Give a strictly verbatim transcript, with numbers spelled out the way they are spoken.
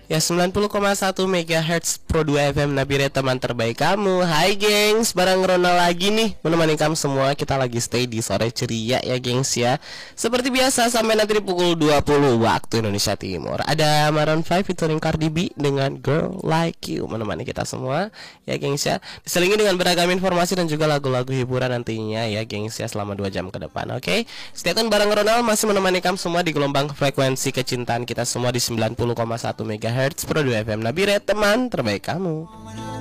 Ya sembilan puluh koma satu megahertz Pro dua F M Nabire, teman terbaik kamu. Hai gengs, bareng Ronald lagi nih menemani kamu semua. Kita lagi stay di sore ceria ya gengs ya. Seperti biasa sampai nanti di pukul dua puluh waktu Indonesia Timur. Ada Maroon five featuring Cardi B dengan Girl Like You menemani kita semua ya gengs ya. Diselingi dengan beragam informasi dan juga lagu-lagu hiburan nantinya ya gengs ya, selama dua jam ke depan. Oke, stay tune bareng Ronald masih menemani kamu semua di gelombang frekuensi kecintaan kita semua di sembilan puluh koma satu megahertz Pro dua F M Nabire, teman terbaik kamu.